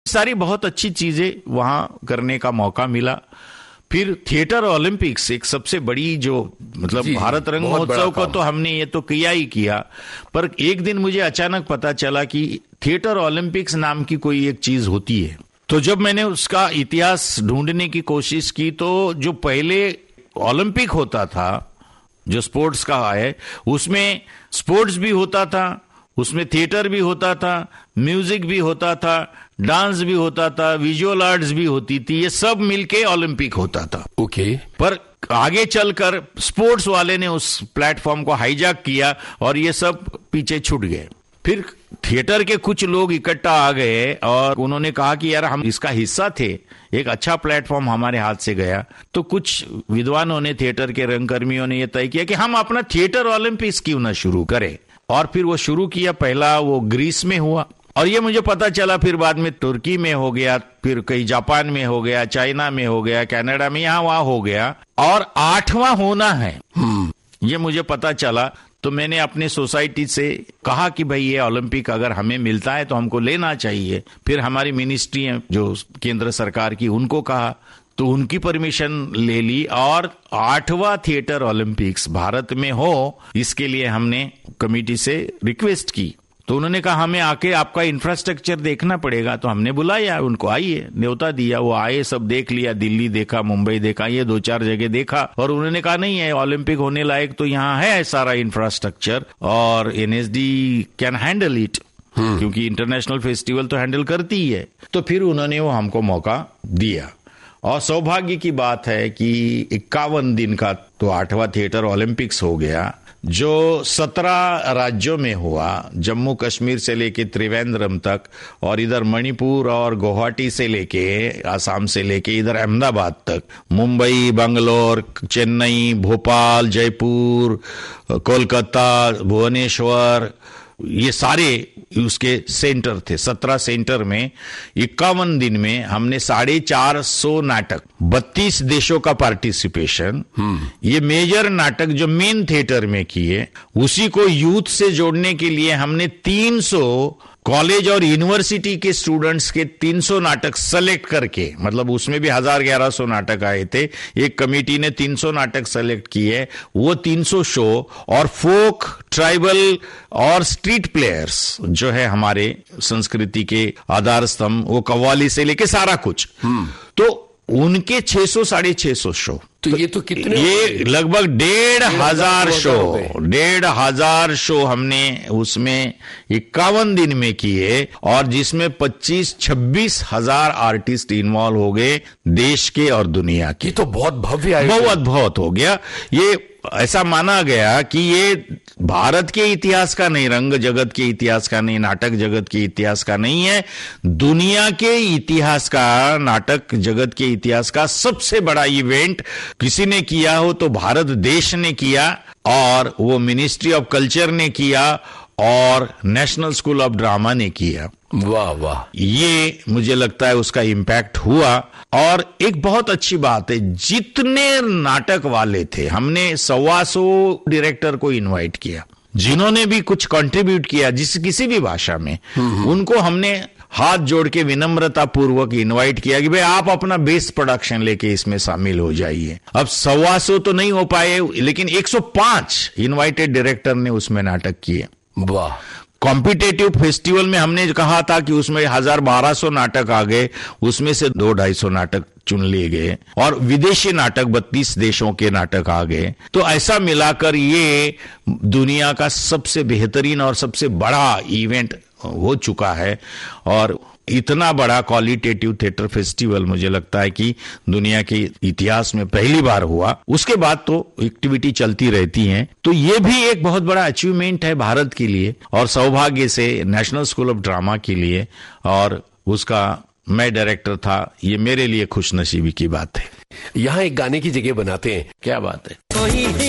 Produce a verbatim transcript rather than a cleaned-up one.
सारी बहुत अच्छी चीजें वहां करने का मौका मिला। फिर थिएटर ओलंपिक्स एक सबसे बड़ी जो मतलब भारत रंग महोत्सव को तो हमने ये तो किया ही किया, पर एक दिन मुझे अचानक पता चला कि थिएटर ओलंपिक्स नाम की कोई एक चीज होती है। तो जब मैंने उसका इतिहास ढूंढने की कोशिश की तो जो पहले ओलंपिक होता था जो स्पोर्ट्स का है, उसमें स्पोर्ट्स भी होता था, उसमें थिएटर भी होता था, म्यूजिक भी होता था, डांस भी होता था, विजुअल आर्ट्स भी होती थी, ये सब मिलके ओलंपिक होता था। Okay okay. पर आगे चलकर स्पोर्ट्स वाले ने उस प्लेटफॉर्म को हाईजैक किया और ये सब पीछे छूट गए। फिर थिएटर के कुछ लोग इकट्ठा आ गए और उन्होंने कहा कि यार हम इसका हिस्सा थे, एक अच्छा प्लेटफॉर्म हमारे हाथ से गया। तो कुछ विद्वानों ने, थिएटर के रंगकर्मियों ने यह तय किया कि हम अपना थिएटर ओलंपिक्स क्यों ना शुरू करें, और फिर वो शुरू किया। पहला वो ग्रीस में हुआ और ये मुझे पता चला फिर बाद में तुर्की में हो गया, फिर कहीं जापान में हो गया, चाइना में हो गया, कनाडा में, यहां वहां हो गया और आठवां होना है ये मुझे पता चला। तो मैंने अपने सोसाइटी से कहा कि भाई ये ओलंपिक अगर हमें मिलता है तो हमको लेना चाहिए। फिर हमारी मिनिस्ट्री है जो केंद्र सरकार की, उनको कहा तो उनकी परमिशन ले ली और आठवां थिएटर ओलंपिक्स भारत में हो इसके लिए हमने कमेटी से रिक्वेस्ट की। तो उन्होंने कहा हमें आके आपका इंफ्रास्ट्रक्चर देखना पड़ेगा। तो हमने बुलाया उनको, आइए, न्योता दिया, वो आए, सब देख लिया, दिल्ली देखा, मुंबई देखा, ये दो चार जगह देखा और उन्होंने कहा नहीं है ओलंपिक होने लायक तो यहाँ है सारा इंफ्रास्ट्रक्चर और एनएसडी कैन हैंडल इट, क्योंकि इंटरनेशनल फेस्टिवल तो हैंडल करती ही है। तो फिर उन्होंने वो हमको मौका दिया और सौभाग्य की बात है कि इक्यावन दिन का तो आठवां थिएटर ओलंपिक्स हो गया, जो सत्रह राज्यों में हुआ, जम्मू कश्मीर से लेके त्रिवेंद्रम तक और इधर मणिपुर और गुवाहाटी से लेके आसाम से लेके इधर अहमदाबाद तक, मुंबई, बंगलोर, चेन्नई, भोपाल, जयपुर, कोलकाता, भुवनेश्वर, ये सारे उसके सेंटर थे। सत्रह सेंटर में इक्यावन दिन में हमने साढ़े चार सौ नाटक, बत्तीस देशों का पार्टिसिपेशन, ये मेजर नाटक जो मेन थिएटर में किए, उसी को यूथ से जोड़ने के लिए हमने तीन सौ कॉलेज और यूनिवर्सिटी के स्टूडेंट्स के तीन सौ नाटक सेलेक्ट करके, मतलब उसमें भी हजार ग्यारह सौ नाटक आए थे, एक कमेटी ने तीन सौ नाटक सेलेक्ट किए, वो तीन सौ शो और फोक, ट्राइबल और स्ट्रीट प्लेयर्स जो है हमारे संस्कृति के आधार स्तंभ, वो कव्वाली से लेके सारा कुछ, तो उनके छह सौ साढ़े छह सौ शो। तो ये तो कितने, ये लगभग डेढ़ हजार शो, डेढ़ हजार शो हमने उसमें इक्यावन दिन में किए और जिसमें पच्चीस छब्बीस हजार आर्टिस्ट इन्वॉल्व हो गए देश के और दुनिया के। ये तो बहुत भव्य आयोजन, बहुत बहुत हो गया। ये ऐसा माना गया कि ये भारत के इतिहास का नहीं, रंग जगत के इतिहास का नहीं, नाटक जगत के इतिहास का नहीं है, दुनिया के इतिहास का, नाटक जगत के इतिहास का सबसे बड़ा इवेंट किसी ने किया हो तो भारत देश ने किया और वो मिनिस्ट्री ऑफ कल्चर ने किया और नेशनल स्कूल ऑफ ड्रामा ने किया। वाह वाह, ये मुझे लगता है उसका इम्पैक्ट हुआ। और एक बहुत अच्छी बात है, जितने नाटक वाले थे हमने सवा सौ डायरेक्टर को इनवाइट किया, जिन्होंने भी कुछ कंट्रीब्यूट किया जिस किसी भी भाषा में, उनको हमने हाथ जोड़ के विनम्रता पूर्वक इनवाइट किया कि भाई आप अपना बेस्ट प्रोडक्शन लेके इसमें शामिल हो जाइए। अब सवा सौ तो नहीं हो पाए, लेकिन एक सौ पांच इनवाइटेड डायरेक्टर ने उसमें नाटक किए। वाह। कॉम्पिटेटिव फेस्टिवल में हमने कहा था कि उसमें हजार बारह सौ नाटक आ गए, उसमें से दो ढाई सौ नाटक चुन लिए गए और विदेशी नाटक बत्तीस देशों के नाटक आ गए। तो ऐसा मिलाकर ये दुनिया का सबसे बेहतरीन और सबसे बड़ा इवेंट हो चुका है और इतना बड़ा क्वालिटेटिव थिएटर फेस्टिवल मुझे लगता है कि दुनिया के इतिहास में पहली बार हुआ। उसके बाद तो एक्टिविटी चलती रहती है, तो ये भी एक बहुत बड़ा अचीवमेंट है भारत के लिए और सौभाग्य से नेशनल स्कूल ऑफ ड्रामा के लिए, और उसका मैं डायरेक्टर था, ये मेरे लिए खुशनसीबी की बात है। यहाँ एक गाने की जगह बनाते हैं, क्या बात है।